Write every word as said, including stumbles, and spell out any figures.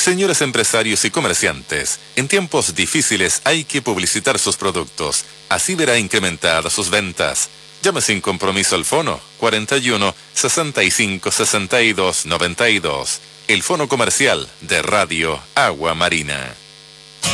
Señores empresarios y comerciantes, en tiempos difíciles hay que publicitar sus productos. Así verá incrementadas sus ventas. Llame sin compromiso al fono cuarenta y uno, sesenta y cinco, sesenta y dos, noventa y dos. El fono comercial de Radio Agua Marina.